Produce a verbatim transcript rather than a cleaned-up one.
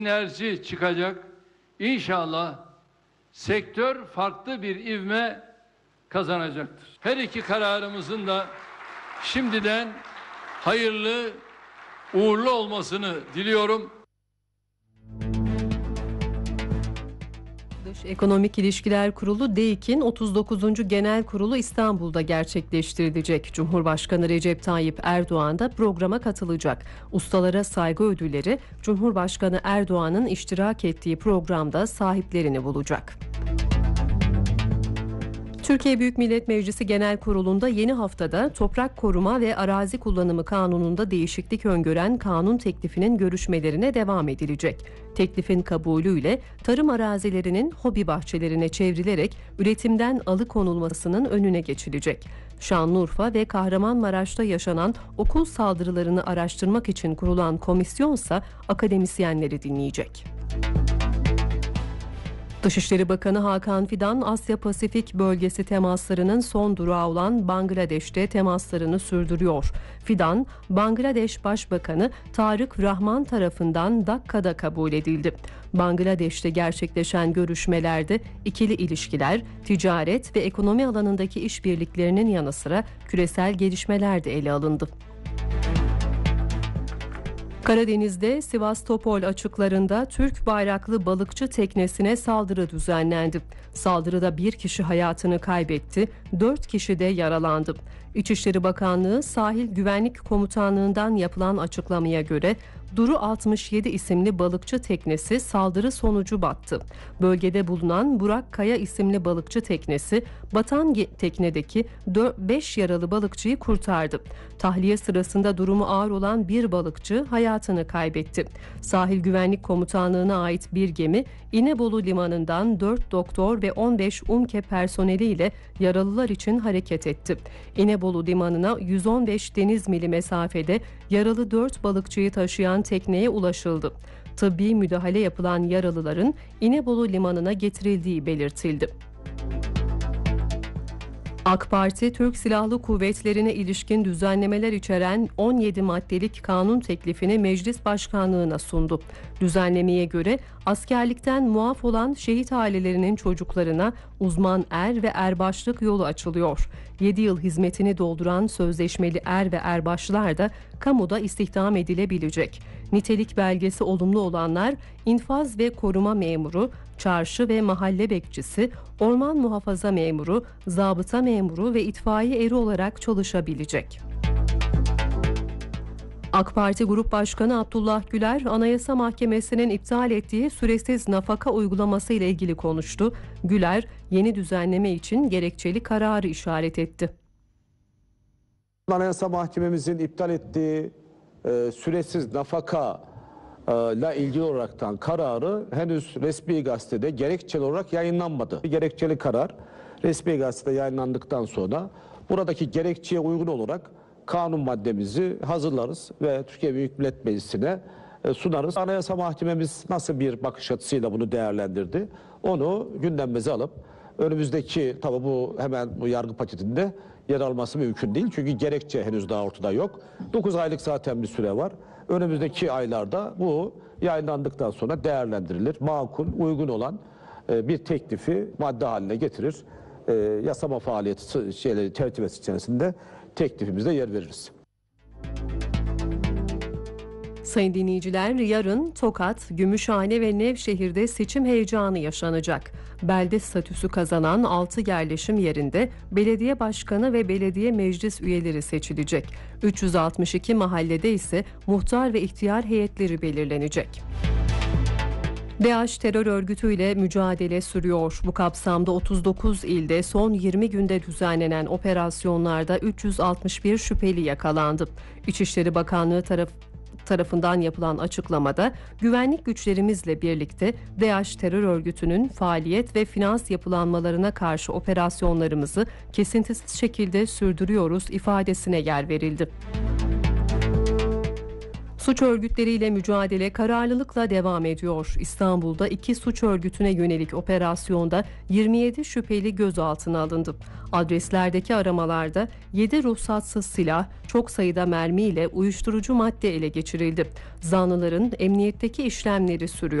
Enerji çıkacak. İnşallah sektör farklı bir ivme kazanacaktır. Her iki kararımızın da şimdiden hayırlı, uğurlu olmasını diliyorum. Dış Ekonomik İlişkiler Kurulu D E İK'in otuz dokuzuncu Genel Kurulu İstanbul'da gerçekleştirilecek. Cumhurbaşkanı Recep Tayyip Erdoğan da programa katılacak. Ustalara saygı ödülleri Cumhurbaşkanı Erdoğan'ın iştirak ettiği programda sahiplerini bulacak. Türkiye Büyük Millet Meclisi Genel Kurulu'nda yeni haftada Toprak Koruma ve Arazi Kullanımı Kanunu'nda değişiklik öngören kanun teklifinin görüşmelerine devam edilecek. Teklifin kabulüyle tarım arazilerinin hobi bahçelerine çevrilerek üretimden alıkonulmasının önüne geçilecek. Şanlıurfa ve Kahramanmaraş'ta yaşanan okul saldırılarını araştırmak için kurulan komisyonsa akademisyenleri dinleyecek. Dışişleri Bakanı Hakan Fidan, Asya Pasifik bölgesi temaslarının son durağı olan Bangladeş'te temaslarını sürdürüyor. Fidan, Bangladeş Başbakanı Tarık Rahman tarafından Dakka'da kabul edildi. Bangladeş'te gerçekleşen görüşmelerde ikili ilişkiler, ticaret ve ekonomi alanındaki işbirliklerinin yanı sıra küresel gelişmeler de ele alındı. Karadeniz'de Sivastopol açıklarında Türk bayraklı balıkçı teknesine saldırı düzenlendi. Saldırıda bir kişi hayatını kaybetti, dört kişi de yaralandı. İçişleri Bakanlığı Sahil Güvenlik Komutanlığı'ndan yapılan açıklamaya göre Duru altmış yedi isimli balıkçı teknesi saldırı sonucu battı. Bölgede bulunan Burak Kaya isimli balıkçı teknesi batan teknedeki beş yaralı balıkçıyı kurtardı. Tahliye sırasında durumu ağır olan bir balıkçı hayatını kaybetti. Sahil Güvenlik Komutanlığı'na ait bir gemi İnebolu Limanı'ndan dört doktor ve on beş UMKE personeliyle yaralılar için hareket etti. İnebolu Limanı'na yüz on beş deniz mili mesafede yaralı dört balıkçıyı taşıyan tekneye ulaşıldı. Tıbbi müdahale yapılan yaralıların İnebolu Limanı'na getirildiği belirtildi. AK Parti, Türk Silahlı Kuvvetleri'ne ilişkin düzenlemeler içeren on yedi maddelik kanun teklifini Meclis Başkanlığı'na sundu. Düzenlemeye göre askerlikten muaf olan şehit ailelerinin çocuklarına uzman er ve erbaşlık yolu açılıyor. yedi yıl hizmetini dolduran sözleşmeli er ve erbaşlar da kamuda istihdam edilebilecek. Nitelik belgesi olumlu olanlar infaz ve koruma memuru, çarşı ve mahalle bekçisi, orman muhafaza memuru, zabıta memuru ve itfaiye eri olarak çalışabilecek. AK Parti Grup Başkanı Abdullah Güler, Anayasa Mahkemesi'nin iptal ettiği süresiz nafaka uygulaması ile ilgili konuştu. Güler, yeni düzenleme için gerekçeli kararı işaret etti. Anayasa Mahkememizin iptal ettiği e, süresiz nafaka ile ilgili olaraktan kararı henüz resmi gazetede gerekçeli olarak yayınlanmadı. Gerekçeli karar resmi gazetede yayınlandıktan sonra buradaki gerekçeye uygun olarak kanun maddemizi hazırlarız ve Türkiye Büyük Millet Meclisi'ne sunarız. Anayasa Mahkememiz nasıl bir bakış açısıyla bunu değerlendirdi? Onu gündemimize alıp önümüzdeki, tabi bu hemen bu yargı paketinde yer alması mümkün değil. Çünkü gerekçe henüz daha ortada yok. dokuz aylık zaten bir süre var. Önümüzdeki aylarda bu yayınlandıktan sonra değerlendirilir. Makul, uygun olan bir teklifi madde haline getirir. Yasama faaliyeti şeyleri çerçevesi içerisinde teklifimizde yer veririz. Sayın dinleyiciler, yarın Tokat, Gümüşhane ve Nevşehir'de seçim heyecanı yaşanacak. Belde statüsü kazanan altı yerleşim yerinde belediye başkanı ve belediye meclis üyeleri seçilecek. üç yüz altmış iki mahallede ise muhtar ve ihtiyar heyetleri belirlenecek. DAEŞ terör örgütüyle mücadele sürüyor. Bu kapsamda otuz dokuz ilde son yirmi günde düzenlenen operasyonlarda üç yüz altmış bir şüpheli yakalandı. İçişleri Bakanlığı tarafı tarafından yapılan açıklamada güvenlik güçlerimizle birlikte DAEŞ terör örgütünün faaliyet ve finans yapılanmalarına karşı operasyonlarımızı kesintisiz şekilde sürdürüyoruz ifadesine yer verildi. Suç örgütleriyle mücadele kararlılıkla devam ediyor. İstanbul'da iki suç örgütüne yönelik operasyonda yirmi yedi şüpheli gözaltına alındı. Adreslerdeki aramalarda yedi ruhsatsız silah, çok sayıda mermi ile uyuşturucu madde ele geçirildi. Zanlıların emniyetteki işlemleri sürüyor.